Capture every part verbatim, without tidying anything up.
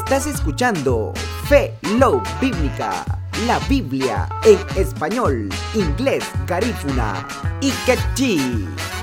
Estás escuchando Fe Love Bíblica, la Biblia en español, inglés, garífuna y quechí.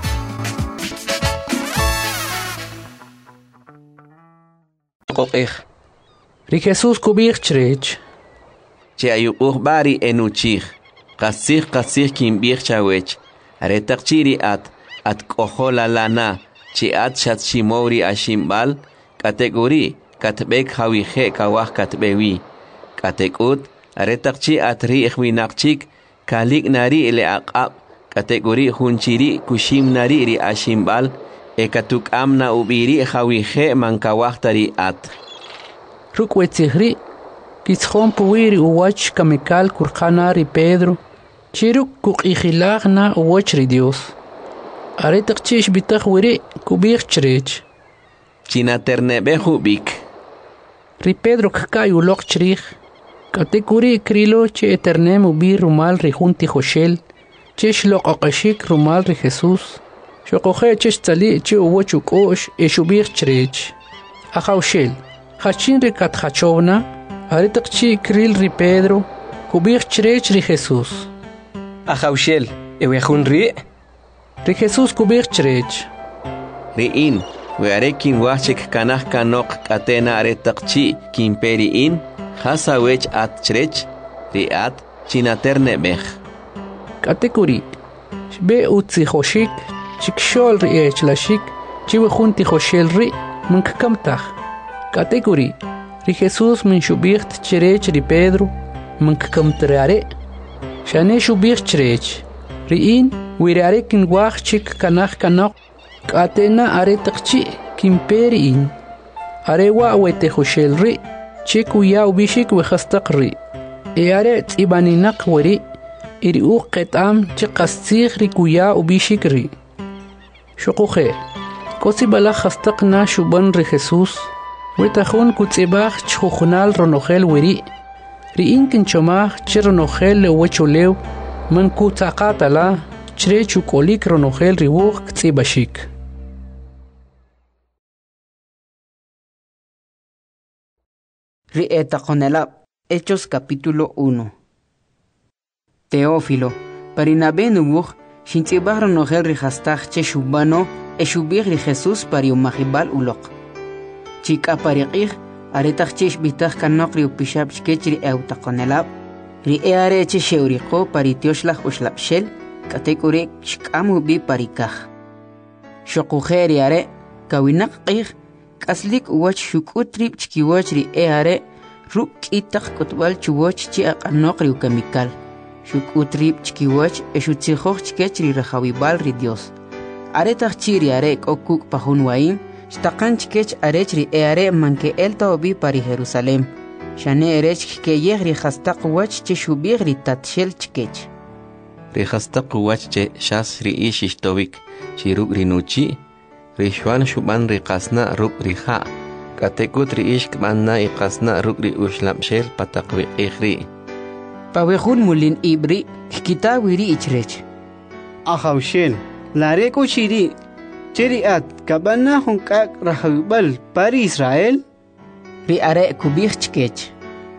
Ri Jesús kubich chrech. Che ayub urbari enuchig. Qasig qasig kimbich chawech. Aretak chiri at at kohola lana. Che at shat shimori ashimbal. Kategori katbek hawihe kawah katbewi. Katekut aretak chi at ri ikhwinakchik. Kalik nari ile aqab. Kategori hunchiri kushim nari ri ashimbal. Ekatuk amna ubiri hawihe mankawah tari at. Rukwetihri, kitzhon puiri uwach kamekal kurkanari Pedro, chiruk kukihilag na uwachri Dios. Aretak chish bitag wiri kubich chrech. Chinaternebe hubik. Ri Pedro kakay ulok chrich. Katekuri krilo che eternem ubi rumal ri junti Joshel, chish lok akashik rumal ri Jesus. Shokohe chish tali che uwachuk osh eshubich chrech. Akaushel. Hachin ri katjachovna, aretak chi kril ri Pedro, kubich chrech ri Jesús. Ajaushel, ewejun ri? Ri Jesús kubich chrech. Ri in, wearekin wachik kanah kanok katena aretak chi kimperi in, hasawech at chrech, ri at chinaterne bech. Katekuri, shbe utzi hoshik, chikshol ri ech lashik, chiwejunti hoshel ri, munkakamtach. Kategori, ri Jesús min shubicht cherech ri Pedro, min kakamtrare. Shane shubicht cherech. Ri in, wirare kin wach chik kanach kanok, katena are takchi kimperi in. Are wa wete hoshel ri, chik uya ubishik wechastak ri. E are tibaninak wari, iri u ketam chikastig ri kuya ubishik ri. Shokuche, kosi bala hastak na shuban ri Jesús, Witajun kutzibach chujunal ronogel wiri. Riin kinchomach che ronogel le wecholew. Man kutzakatala chre chukolik ronogel riwuch ktzibashik. Rieta Conelab, Hechos capítulo uno. Teófilo, Parinabe nubuch, shintzibach ronogel rijastach che shubano, eshubich ri Jesús pariumahibal ulok. Chika pariqih, aretak chish bitach kanok riu pishab chkechri eutaqonelab, ri eare chishe uriqo paritioshlah ushlapshel, katekure chkamu bi parikah. Shokujeri are, kawinak qih, kaslik uwach shukutrib chkiwach ri eare, ruk itach kotwal chuwach chi aqanok riu kamikal. Shukutrib chkiwach eshutsijoch chkechri rajawibal ri Dios. Aretak chiri are kokuk pahunwaim, Shtaqan chkech arech ri eare manke elta obi pari Jerusalem. Shane erech ke yegri khastaq wach che shubig ri tatshel chkech. Ri khastaq wach che shas ri ishish tobik, shiruk ri nuchi, ri shwan shuban ri qasna ruk ri ha. Katekut ri ish kmanna i qasna ruk ri ushlapshel pataqwi ikhri. Pawehun mulin ibri, kikita wiri ichrech. Ahawshel, lareko shiri. Cheriat kabana hunkak rahawibal pari Israel? Ri are kubich chkech.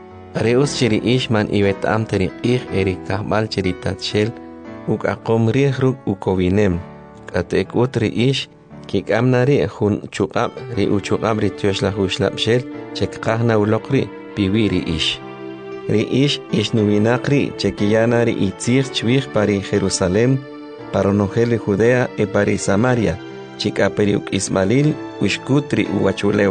Reus cheri ishman iwet am teri ich eri kahbal cheri tatshel uk akom ri ruk ukowinem. Katek utri ish kik amnari hun chukab ri uchukab ri tioshlah ushlapshel chek kahna ulokri piwiri ish. Ri ish ish nuinakri chekiyana ri itzir chwich pari Jerusalem paronogel Judea e pari Samaria. Chika periuk Ismail ushkutri uwachuleu.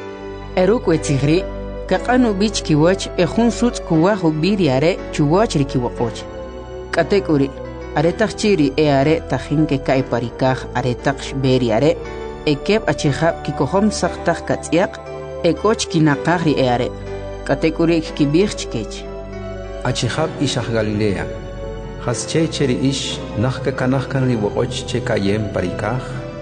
Eruk wetzihri, kakanu bich kiwach ejun suts kuwahu biriare chuwach rikiwakoch. Katekuri, aretak chiri e are tajinke kai parikaj aretak shberiare, ekeb achihab kikohom saktak katsiak, ekoch kinakahri e are. Katekuri kibich chkech. Achihab ishah Galilea. Hasche cheri ish nachka kanahkan riwakoch che kayem parikaj.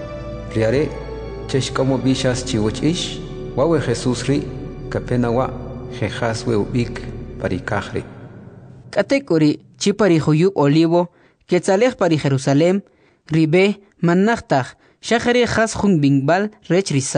Riare, chesh como bishas chiwoch ish, wawe Jesús ri, kapena wa, jejas we ubik, parikahri. Katekuri, chipari huyub olivo, quetzalej pari Jerusalem, ribe, mannachtach, shachari jas jun bingbal, rech